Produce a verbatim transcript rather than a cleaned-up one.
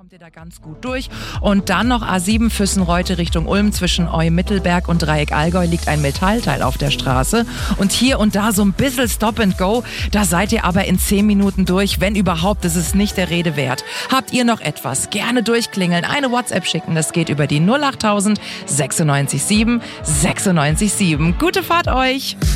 kommt ihr da ganz gut durch. Und dann noch A sieben Füssen-Reute Richtung Ulm. Zwischen Eu-Mittelberg und Dreieck Allgäu liegt ein Metallteil auf der Straße. Und hier und da so ein bisschen Stop and Go. Da seid ihr aber in zehn Minuten durch. Wenn überhaupt, das ist nicht der Rede wert. Habt ihr noch etwas? Gerne durchklingeln, eine WhatsApp schicken. Das geht über die null achttausend sechsundneunzig sieben sechsundneunzig sieben. Gute Fahrt euch!